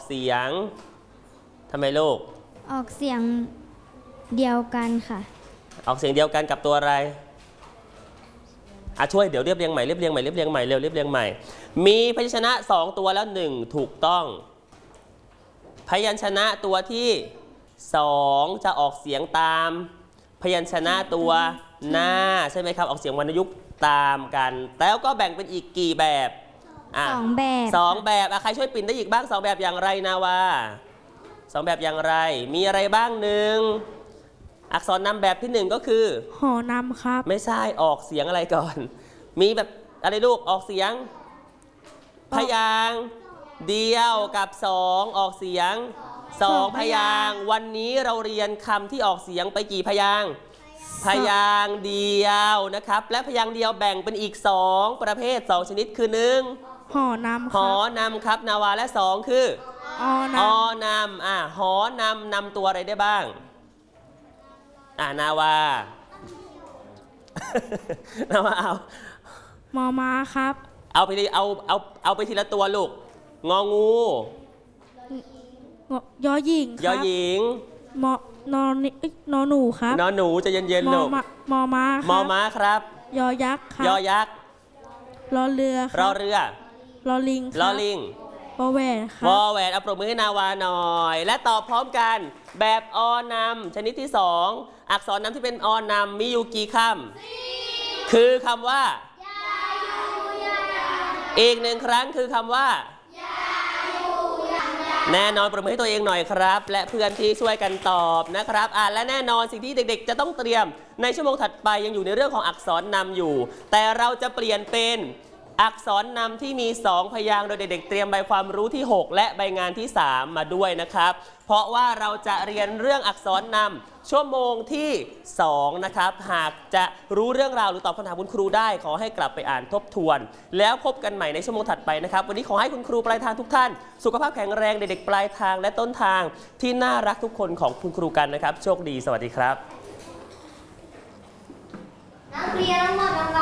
เสียงทำไมลูกออกเสียงเดียวกันค่ะออกเสียงเดียวกันกับตัวอะไรช่วยเดี๋ยวเรียบเรียงใหม่เรียบเรียงใหม่เรียบเรียงใหม่เร็วเรียบเรียงใหม่มีพยัญชนะ2ตัวแล้ว1ถูกต้องพยัญชนะตัวที่2จะออกเสียงตามพยัญชนะตัวหน้าใช่ไหมครับออกเสียงวรรณยุกต์ตามกันแล้วก็แบ่งเป็นอีกกี่แบบ 2 แบบ 2 แบบใครช่วยปิ่นได้อีกบ้าง2 แบบอย่างไรนาวา2 แบบอย่างไรมีอะไรบ้างอักษรนำแบบที่1ก็คือหอนำครับไม่ใช่ออกเสียงอะไรก่อนมีแบบอะไรลูกออกเสียงพยางค์เดียวกับ2ออกเสียง2พยางค์วันนี้เราเรียนคำที่ออกเสียงไปกี่พยางค์พยางค์เดียวนะครับและพยางค์เดียวแบ่งเป็นอีก2ประเภท2ชนิดคือ1 หอนำหอนำครับนาวาและ2คืออนำหอนำตัวอะไรได้บ้างนาวานาวาเอามอม้าครับเอาไปทีละตัวลูกงองูยอหญิงยอหญิงนอหนูครับนอหนูจะเย็นๆลูกมอม้าครับมอม้าครับยอยักษ์ครับยอยักษ์รอเรือรอเรือรอลิงรอลิงวอแหวนครับวอแหวนเอาปรบมือให้นาวาหน่อยและตอบพร้อมกันแบบอนำชนิดที่2อักษรนำที่เป็นอนำมีอยู่กี่คำคือคำว่าอีก1ครั้งคือคำว่าแน่นอนปรบมือให้ตัวเองหน่อยครับและเพื่อนที่ช่วยกันตอบนะครับและแน่นอนสิ่งที่เด็กๆจะต้องเตรียมในชั่วโมงถัดไปยังอยู่ในเรื่องของอักษรนำอยู่แต่เราจะเปลี่ยนเป็นอักษรนำที่มี2พยางค์โดยเด็กๆเตรียมใบความรู้ที่6และใบงานที่3มาด้วยนะครับเพราะว่าเราจะเรียนเรื่องอักษรนำชั่วโมงที่2นะครับหากจะรู้เรื่องราวหรือตอบคำถามคุณครูได้ขอให้กลับไปอ่านทบทวนแล้วพบกันใหม่ในชั่วโมงถัดไปนะครับวันนี้ขอให้คุณครูปลายทางทุกท่านสุขภาพแข็งแรงเด็กๆปลายทางและต้นทางที่น่ารักทุกคนของคุณครูกันนะครับโชคดีสวัสดีครับนักเรียนทั้งหมด